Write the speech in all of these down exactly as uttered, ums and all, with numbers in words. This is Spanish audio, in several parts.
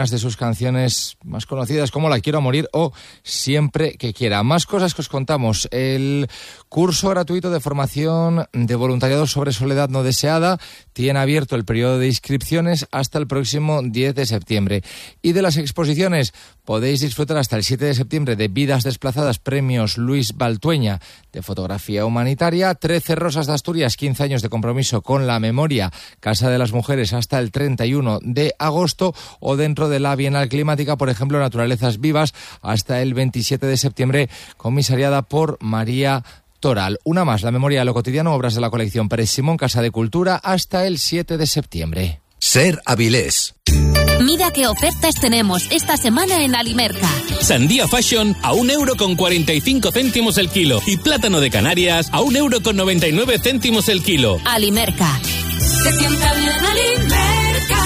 de sus canciones más conocidas como La quiero a morir o Siempre que quiera. Más cosas que os contamos. El curso gratuito de formación de voluntariado sobre soledad no deseada tiene abierto el periodo de inscripciones hasta el próximo diez de septiembre. Y de las exposiciones podéis disfrutar hasta el siete de septiembre de Vidas desplazadas, premios Luis Baltueña de fotografía humanitaria, trece Rosas de Asturias, quince años de compromiso con la memoria, Casa de las Mujeres hasta el treinta y uno de agosto, o dentro de la Bienal Climática, por ejemplo, Naturalezas Vivas hasta el veintisiete de septiembre, comisariada por María Toral. Una más, la memoria de lo cotidiano, obras de la colección Pérez Simón, Casa de Cultura, hasta el siete de septiembre. Ser Avilés. Mira qué ofertas tenemos esta semana en Alimerca. Sandía Fashion a un euro con cuarenta y cinco céntimos el kilo y plátano de Canarias a un euro con noventa y nueve céntimos el kilo. Alimerca. Se sienta bien Alimerca.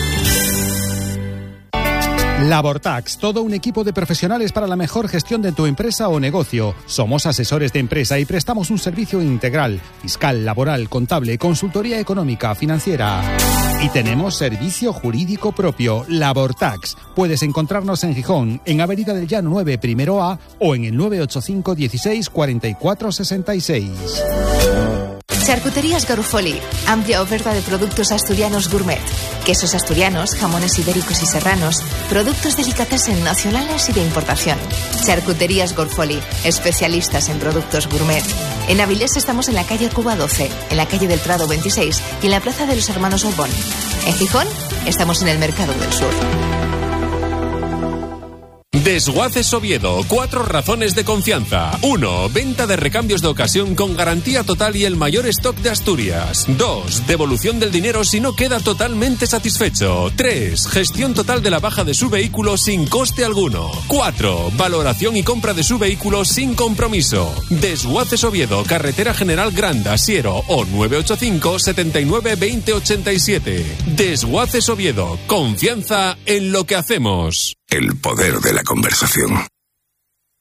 Labortax, todo un equipo de profesionales para la mejor gestión de tu empresa o negocio. Somos asesores de empresa y prestamos un servicio integral, fiscal, laboral, contable, consultoría económica, financiera. Y tenemos servicio jurídico propio, Labortax. Puedes encontrarnos en Gijón, en Avenida del Llano nueve, primero A, o en el nueve ocho cinco dieciséis cuarenta y cuatro sesenta y seis. Charcuterías Garofoli, amplia oferta de productos asturianos gourmet, quesos asturianos, jamones ibéricos y serranos, productos delicatessen nacionales y de importación. Charcuterías Garofoli, especialistas en productos gourmet. En Avilés estamos en la calle Cuba doce, en la calle del Prado veintiséis y en la plaza de los Hermanos Orbón. En Gijón estamos en el Mercado del Sur. Desguaces Oviedo, cuatro razones de confianza. uno. Venta de recambios de ocasión con garantía total y el mayor stock de Asturias. dos. Devolución del dinero si no queda totalmente satisfecho. tres. Gestión total de la baja de su vehículo sin coste alguno. cuatro. Valoración y compra de su vehículo sin compromiso. Desguaces Oviedo, Carretera General Granda, Siero o nueve ocho cinco, setenta y nueve, veinte, ochenta y siete. Desguaces Oviedo, confianza en lo que hacemos. El poder de la conversación.